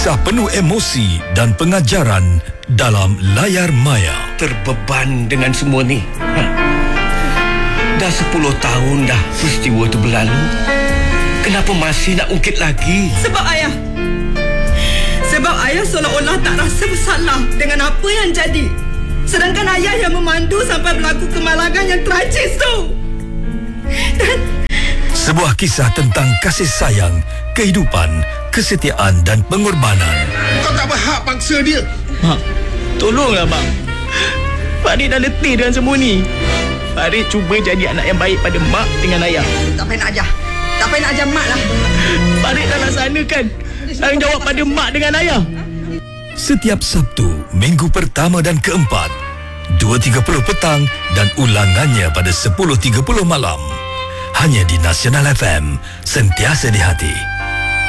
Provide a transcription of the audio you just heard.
Kisah penuh emosi dan pengajaran dalam Layar Maya. Terbeban dengan semua ni. Dah 10 tahun dah peristiwa itu berlalu. Kenapa masih nak ungkit lagi? Sebab ayah seolah-olah tak rasa bersalah dengan apa yang jadi. Sedangkan ayah yang memandu sampai berlaku kemalangan yang tragis tu. Dan sebuah kisah tentang kasih sayang, kehidupan, kesetiaan dan pengorbanan. Kau tak berhak paksa dia. Mak, tolonglah mak. Farid dah letih dengan semua ni. Farid cuba jadi anak yang baik pada mak dengan ayah. tak payah nak ajar mak lah. Farid dah laksanakan tanggungjawab pada mak dengan ayah. Setiap Sabtu, minggu pertama dan keempat, 2.30 petang dan ulangannya pada 10.30 malam. Hanya di Nasional FM, sentiasa di hati.